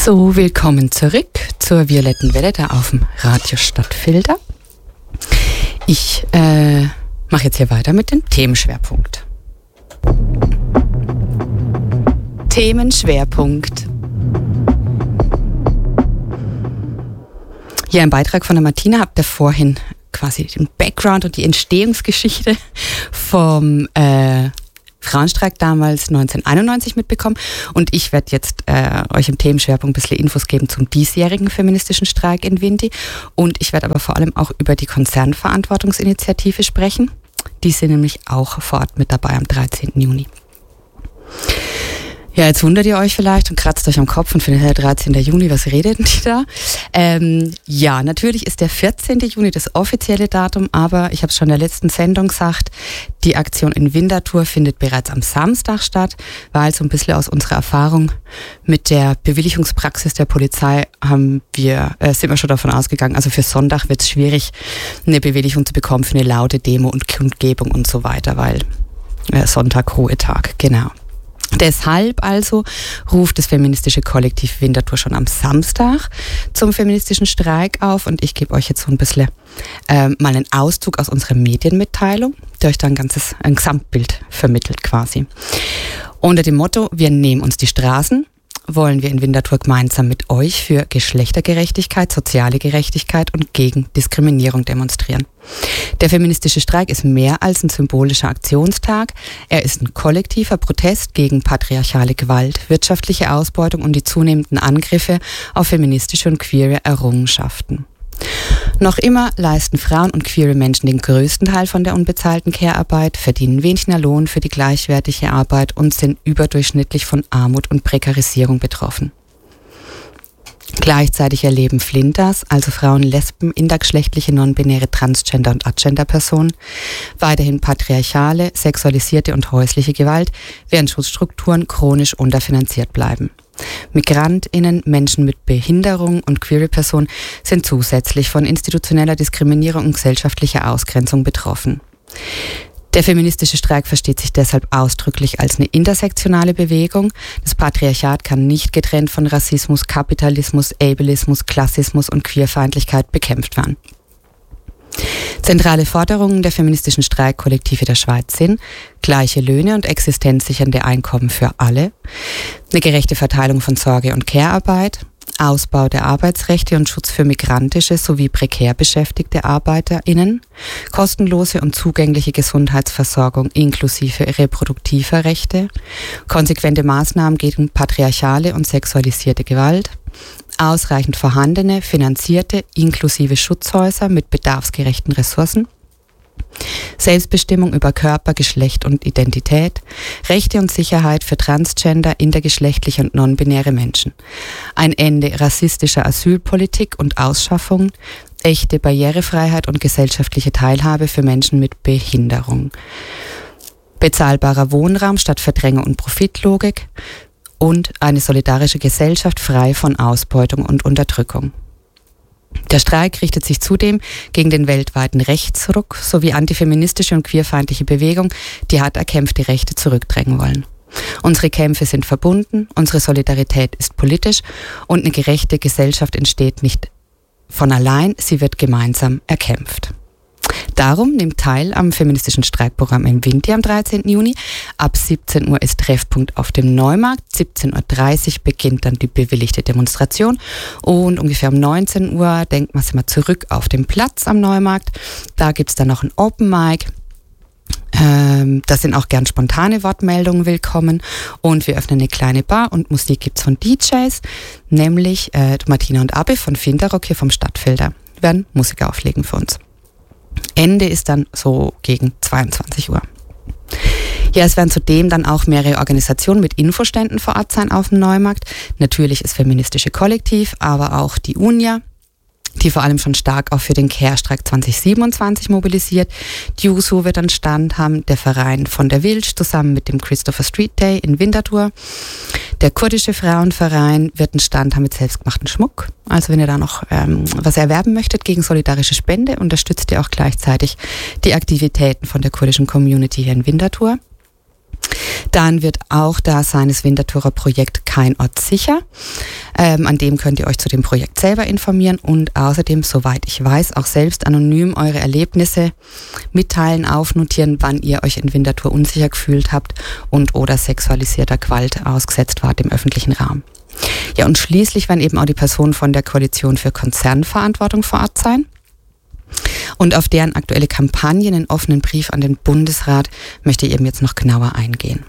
So, willkommen zurück zur Violetten Welle da auf dem Radio Stadtfilter. Ich mache jetzt hier weiter mit dem Themenschwerpunkt. Themenschwerpunkt. Hier ein Beitrag von der Martina. Habt ihr vorhin quasi den Background und die Entstehungsgeschichte vom Frauenstreik damals 1991 mitbekommen. Und ich werde jetzt euch im Themenschwerpunkt ein bisschen Infos geben zum diesjährigen feministischen Streik in Winti. Und ich werde aber vor allem auch über die Konzernverantwortungsinitiative sprechen. Die sind nämlich auch vor Ort mit dabei am 13. Juni. Ja, jetzt wundert ihr euch vielleicht und kratzt euch am Kopf und findet der 13. Juni, was redet die da? Ja, natürlich ist der 14. Juni das offizielle Datum, aber ich habe es schon in der letzten Sendung gesagt, die Aktion in Winterthur findet bereits am Samstag statt, weil so ein bisschen aus unserer Erfahrung mit der Bewilligungspraxis der Polizei sind wir schon davon ausgegangen, also für Sonntag wird es schwierig, eine Bewilligung zu bekommen für eine laute Demo und Kundgebung und so weiter, weil Sonntag Ruhetag, genau. Deshalb also ruft das feministische Kollektiv Winterthur schon am Samstag zum feministischen Streik auf und ich gebe euch jetzt so ein bisschen mal einen Auszug aus unserer Medienmitteilung, die euch dann ein Gesamtbild vermittelt quasi. Unter dem Motto, wir nehmen uns die Straßen, wollen wir in Winterthur gemeinsam mit euch für Geschlechtergerechtigkeit, soziale Gerechtigkeit und gegen Diskriminierung demonstrieren. Der feministische Streik ist mehr als ein symbolischer Aktionstag. Er ist ein kollektiver Protest gegen patriarchale Gewalt, wirtschaftliche Ausbeutung und die zunehmenden Angriffe auf feministische und queere Errungenschaften. Noch immer leisten Frauen und queere Menschen den größten Teil von der unbezahlten Care-Arbeit, verdienen weniger Lohn für die gleichwertige Arbeit und sind überdurchschnittlich von Armut und Prekarisierung betroffen. Gleichzeitig erleben Flinters, also Frauen, Lesben, intergeschlechtliche, non-binäre, Transgender- und Agender-Personen, weiterhin patriarchale, sexualisierte und häusliche Gewalt, während Schutzstrukturen chronisch unterfinanziert bleiben. MigrantInnen, Menschen mit Behinderung und queere Personen sind zusätzlich von institutioneller Diskriminierung und gesellschaftlicher Ausgrenzung betroffen. Der feministische Streik versteht sich deshalb ausdrücklich als eine intersektionale Bewegung. Das Patriarchat kann nicht getrennt von Rassismus, Kapitalismus, Ableismus, Klassismus und Queerfeindlichkeit bekämpft werden. Zentrale Forderungen der feministischen Streikkollektive der Schweiz sind gleiche Löhne und existenzsichernde Einkommen für alle, eine gerechte Verteilung von Sorge- und Care-Arbeit, Ausbau der Arbeitsrechte und Schutz für migrantische sowie prekär beschäftigte ArbeiterInnen, kostenlose und zugängliche Gesundheitsversorgung inklusive reproduktiver Rechte, konsequente Maßnahmen gegen patriarchale und sexualisierte Gewalt, ausreichend vorhandene, finanzierte, inklusive Schutzhäuser mit bedarfsgerechten Ressourcen, Selbstbestimmung über Körper, Geschlecht und Identität, Rechte und Sicherheit für transgender, intergeschlechtliche und non-binäre Menschen, ein Ende rassistischer Asylpolitik und Ausschaffung, echte Barrierefreiheit und gesellschaftliche Teilhabe für Menschen mit Behinderung, bezahlbarer Wohnraum statt Verdrängung und Profitlogik, und eine solidarische Gesellschaft frei von Ausbeutung und Unterdrückung. Der Streik richtet sich zudem gegen den weltweiten Rechtsruck sowie antifeministische und queerfeindliche Bewegung, die hart erkämpfte Rechte zurückdrängen wollen. Unsere Kämpfe sind verbunden, unsere Solidarität ist politisch und eine gerechte Gesellschaft entsteht nicht von allein, sie wird gemeinsam erkämpft. Darum nimmt teil am feministischen Streikprogramm in Winti am 13. Juni. Ab 17 Uhr ist Treffpunkt auf dem Neumarkt. 17.30 Uhr beginnt dann die bewilligte Demonstration. Und ungefähr um 19 Uhr denkt man sich mal zurück auf den Platz am Neumarkt. Da gibt es dann noch ein Open Mic. Da sind auch gern spontane Wortmeldungen willkommen. Und wir öffnen eine kleine Bar und Musik gibt es von DJs. Nämlich Martina und Abbe von Finderrock hier vom Stadtfilter werden Musik auflegen für uns. Ende ist dann so gegen 22 Uhr. Ja, es werden zudem dann auch mehrere Organisationen mit Infoständen vor Ort sein auf dem Neumarkt. Natürlich das feministische Kollektiv, aber auch die UNIA, die vor allem schon stark auch für den Care-Streik 2027 mobilisiert. Die USU wird einen Stand haben, der Verein von der Wilsch zusammen mit dem Christopher Street Day in Winterthur. Der kurdische Frauenverein wird einen Stand haben mit selbstgemachten Schmuck. Also wenn ihr da noch was erwerben möchtet gegen solidarische Spende, unterstützt ihr auch gleichzeitig die Aktivitäten von der kurdischen Community hier in Winterthur. Dann wird auch da sein das Winterthurer Projekt Kein Ort sicher. An dem könnt ihr euch zu dem Projekt selber informieren und außerdem, soweit ich weiß, auch selbst anonym eure Erlebnisse mitteilen, aufnotieren, wann ihr euch in Winterthur unsicher gefühlt habt und oder sexualisierter Gewalt ausgesetzt wart im öffentlichen Raum. Ja, und schließlich werden eben auch die Personen von der Koalition für Konzernverantwortung vor Ort sein. Und auf deren aktuelle Kampagne, einen offenen Brief an den Bundesrat, möchte ich eben jetzt noch genauer eingehen.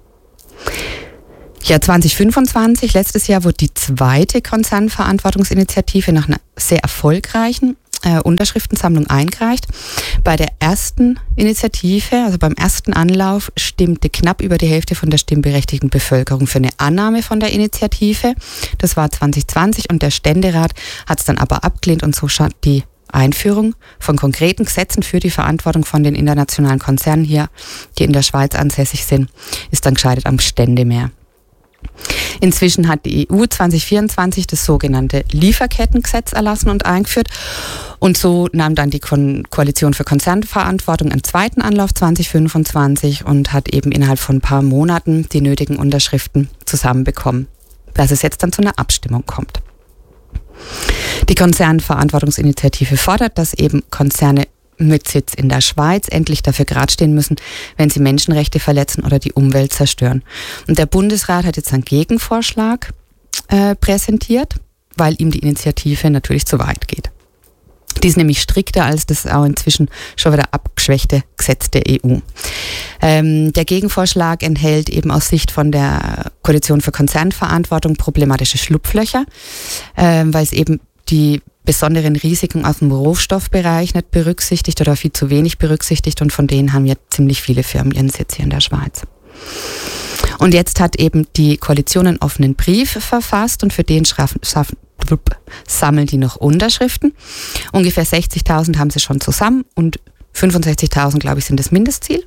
Ja, 2025, letztes Jahr, wurde die zweite Konzernverantwortungsinitiative nach einer sehr erfolgreichen Unterschriftensammlung eingereicht. Bei der ersten Initiative, also beim ersten Anlauf, stimmte knapp über die Hälfte von der stimmberechtigten Bevölkerung für eine Annahme von der Initiative. Das war 2020 und der Ständerat hat es dann aber abgelehnt und so schaut die Einführung von konkreten Gesetzen für die Verantwortung von den internationalen Konzernen hier, die in der Schweiz ansässig sind, ist dann gescheitert am Ständemeer. Inzwischen hat die EU 2024 das sogenannte Lieferkettengesetz erlassen und eingeführt und so nahm dann die Koalition für Konzernverantwortung einen zweiten Anlauf 2025 und hat eben innerhalb von ein paar Monaten die nötigen Unterschriften zusammenbekommen, dass es jetzt dann zu einer Abstimmung kommt. Die Konzernverantwortungsinitiative fordert, dass eben Konzerne mit Sitz in der Schweiz endlich dafür geradestehen müssen, wenn sie Menschenrechte verletzen oder die Umwelt zerstören. Und der Bundesrat hat jetzt einen Gegenvorschlag präsentiert, weil ihm die Initiative natürlich zu weit geht. Die ist nämlich strikter als das auch inzwischen schon wieder abgeschwächte Gesetz der EU. Der Gegenvorschlag enthält eben aus Sicht von der Koalition für Konzernverantwortung problematische Schlupflöcher, weil es eben die besonderen Risiken aus dem Rohstoffbereich nicht berücksichtigt oder viel zu wenig berücksichtigt und von denen haben ja ziemlich viele Firmen ihren Sitz hier in der Schweiz. Und jetzt hat eben die Koalition einen offenen Brief verfasst und für den sammeln die noch Unterschriften. Ungefähr 60.000 haben sie schon zusammen und 65.000, glaube ich, sind das Mindestziel.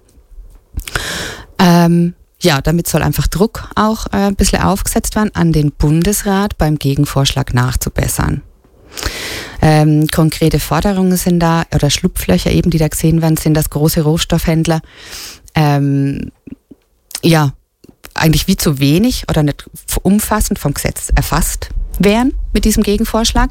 Ja, damit soll einfach Druck auch ein bisschen aufgesetzt werden an den Bundesrat beim Gegenvorschlag nachzubessern. Konkrete Forderungen sind da, oder Schlupflöcher eben, die da gesehen werden, sind, dass große Rohstoffhändler ja eigentlich wie zu wenig oder nicht umfassend vom Gesetz erfasst wären mit diesem Gegenvorschlag,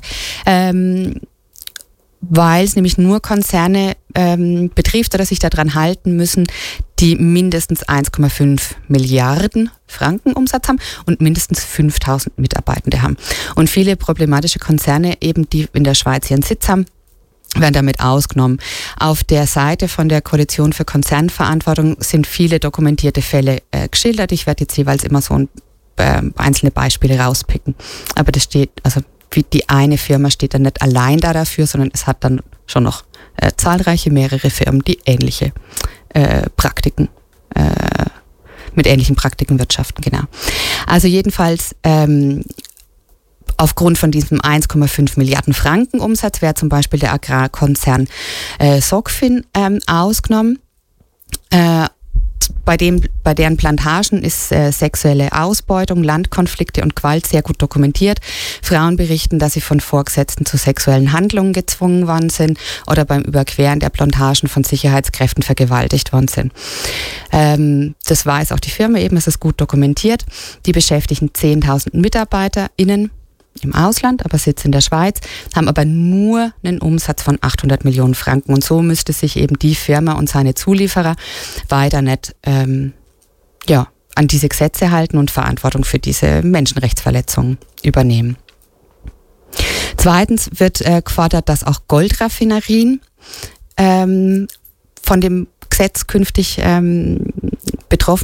weil es nämlich nur Konzerne betrifft oder sich daran halten müssen, die mindestens 1,5 Milliarden Franken Umsatz haben und mindestens 5.000 Mitarbeitende haben. Und viele problematische Konzerne, eben die in der Schweiz ihren Sitz haben, werden damit ausgenommen. Auf der Seite von der Koalition für Konzernverantwortung sind viele dokumentierte Fälle geschildert. Ich werde jetzt jeweils immer so einzelne Beispiele rauspicken. Aber das steht, also wie die eine Firma steht dann nicht allein da dafür, sondern es hat dann schon noch zahlreiche, mehrere Firmen, die ähnliche Praktiken, mit ähnlichen Praktiken wirtschaften, genau. Also jedenfalls, aufgrund von diesem 1,5 Milliarden Franken Umsatz wäre zum Beispiel der Agrarkonzern Sogfin ausgenommen. Bei deren Plantagen ist sexuelle Ausbeutung, Landkonflikte und Gewalt sehr gut dokumentiert. Frauen berichten, dass sie von Vorgesetzten zu sexuellen Handlungen gezwungen worden sind oder beim Überqueren der Plantagen von Sicherheitskräften vergewaltigt worden sind. Das weiß auch die Firma eben, es ist gut dokumentiert. Die beschäftigen 10.000 MitarbeiterInnen im Ausland, aber Sitz in der Schweiz, haben aber nur einen Umsatz von 800 Millionen Franken. Und so müsste sich eben die Firma und seine Zulieferer weiter nicht an diese Gesetze halten und Verantwortung für diese Menschenrechtsverletzungen übernehmen. Zweitens wird gefordert, dass auch Goldraffinerien von dem Gesetz künftig betroffen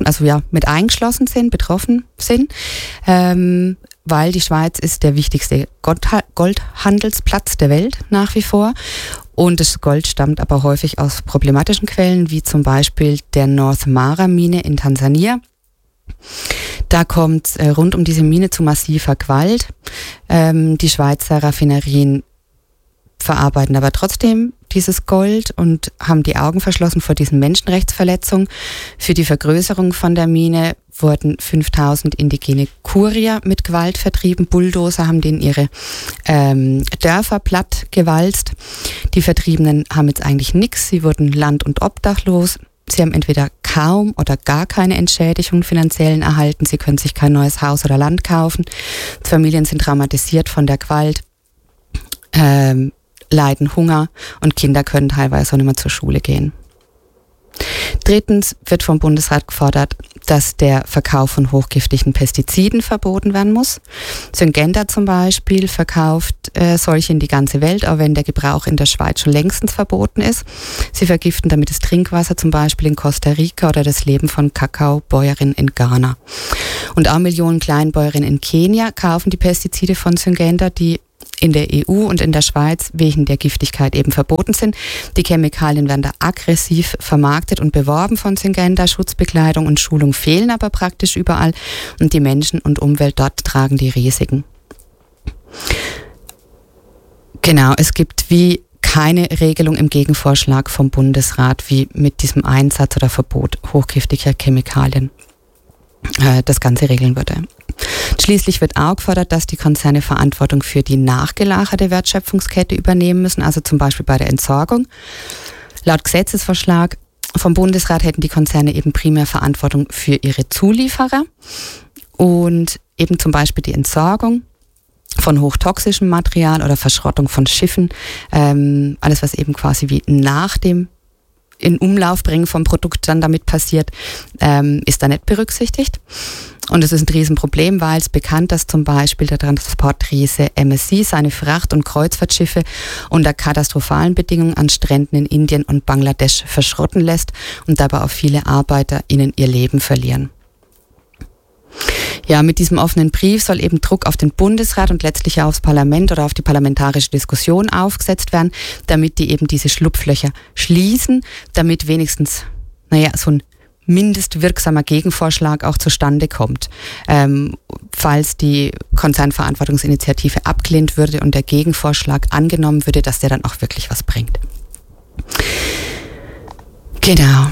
sind, weil die Schweiz ist der wichtigste Goldhandelsplatz der Welt nach wie vor. Und das Gold stammt aber häufig aus problematischen Quellen, wie zum Beispiel der North Mara Mine in Tansania. Da kommt rund um diese Mine zu massiver Gewalt. Die Schweizer Raffinerien verarbeiten aber trotzdem dieses Gold und haben die Augen verschlossen vor diesen Menschenrechtsverletzungen. Für die Vergrößerung von der Mine wurden 5.000 indigene Kurier mit Gewalt vertrieben. Bulldozer haben denen ihre Dörfer platt gewalzt. Die Vertriebenen haben jetzt eigentlich nichts. Sie wurden land- und obdachlos. Sie haben entweder kaum oder gar keine Entschädigung finanziellen erhalten. Sie können sich kein neues Haus oder Land kaufen. Die Familien sind traumatisiert von der Gewalt, leiden Hunger und Kinder können teilweise auch nicht mehr zur Schule gehen. Drittens wird vom Bundesrat gefordert, dass der Verkauf von hochgiftigen Pestiziden verboten werden muss. Syngenta zum Beispiel verkauft solche in die ganze Welt, auch wenn der Gebrauch in der Schweiz schon längstens verboten ist. Sie vergiften damit das Trinkwasser zum Beispiel in Costa Rica oder das Leben von Kakaobäuerinnen in Ghana. Und auch Millionen Kleinbäuerinnen in Kenia kaufen die Pestizide von Syngenta, die in der EU und in der Schweiz wegen der Giftigkeit eben verboten sind. Die Chemikalien werden da aggressiv vermarktet und beworben von Syngenta. Schutzbekleidung und Schulung fehlen aber praktisch überall und die Menschen und Umwelt dort tragen die Risiken. Genau, es gibt wie keine Regelung im Gegenvorschlag vom Bundesrat, wie mit diesem Einsatz oder Verbot hochgiftiger Chemikalien das Ganze regeln würde. Schließlich wird auch gefordert, dass die Konzerne Verantwortung für die nachgelagerte Wertschöpfungskette übernehmen müssen, also zum Beispiel bei der Entsorgung. Laut Gesetzesvorschlag vom Bundesrat hätten die Konzerne eben primär Verantwortung für ihre Zulieferer und eben zum Beispiel die Entsorgung von hochtoxischem Material oder Verschrottung von Schiffen, alles was eben quasi wie nach dem in Umlauf bringen vom Produkt dann damit passiert, ist da nicht berücksichtigt. Und es ist ein Riesenproblem, weil es bekannt ist, dass zum Beispiel der Transportriese MSC seine Fracht- und Kreuzfahrtschiffe unter katastrophalen Bedingungen an Stränden in Indien und Bangladesch verschrotten lässt und dabei auch viele ArbeiterInnen ihr Leben verlieren. Ja, mit diesem offenen Brief soll eben Druck auf den Bundesrat und letztlich aufs Parlament oder auf die parlamentarische Diskussion aufgesetzt werden, damit die eben diese Schlupflöcher schließen, damit wenigstens, so ein mindestwirksamer Gegenvorschlag auch zustande kommt. Falls die Konzernverantwortungsinitiative abgelehnt würde und der Gegenvorschlag angenommen würde, dass der dann auch wirklich was bringt. Genau.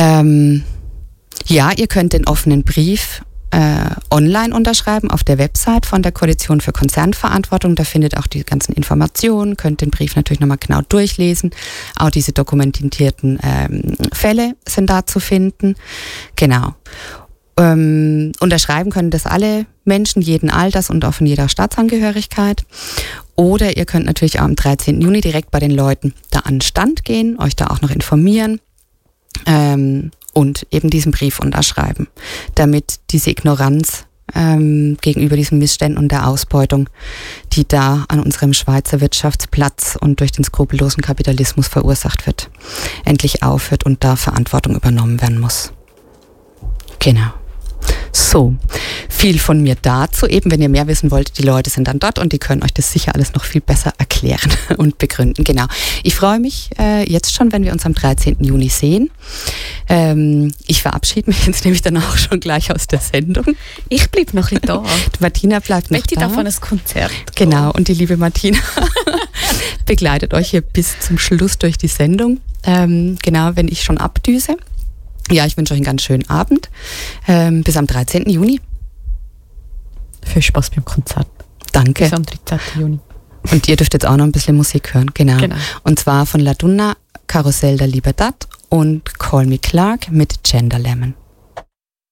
Ja, ihr könnt den offenen Brief online unterschreiben auf der Website von der Koalition für Konzernverantwortung. Da findet auch die ganzen Informationen, könnt den Brief natürlich nochmal genau durchlesen. Auch diese dokumentierten Fälle sind da zu finden. Genau. Unterschreiben können das alle Menschen jeden Alters und auch von jeder Staatsangehörigkeit. Oder ihr könnt natürlich auch am 13. Juni direkt bei den Leuten da an den Stand gehen, euch da auch noch informieren. Und eben diesen Brief unterschreiben, damit diese Ignoranz gegenüber diesen Missständen und der Ausbeutung, die da an unserem Schweizer Wirtschaftsplatz und durch den skrupellosen Kapitalismus verursacht wird, endlich aufhört und da Verantwortung übernommen werden muss. Genau. So, viel von mir dazu. Eben, wenn ihr mehr wissen wollt, die Leute sind dann dort und die können euch das sicher alles noch viel besser erklären und begründen. Genau. Ich freue mich jetzt schon, wenn wir uns am 13. Juni sehen. Ich verabschiede mich jetzt nämlich dann auch schon gleich aus der Sendung. Ich bleibe noch ein bisschen da. Martina bleibt noch da. Ich davon ein Konzert. Genau, und die liebe Martina begleitet euch hier bis zum Schluss durch die Sendung. Genau, wenn ich schon abdüse. Ja, ich wünsche euch einen ganz schönen Abend. Bis am 13. Juni. Viel Spaß beim Konzert. Danke. Bis am 13. Juni. Und ihr dürft jetzt auch noch ein bisschen Musik hören. Genau. Und zwar von La Donna, Karussell der Libertad und Call Me Clark mit Gender Lemon.